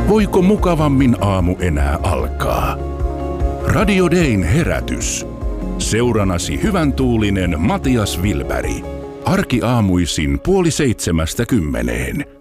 Voiko mukavammin aamu enää alkaa? Radio Dayn herätys. Seuranasi hyvän tuulinen Matias Wilberg. Arkiaamuisin 6:30.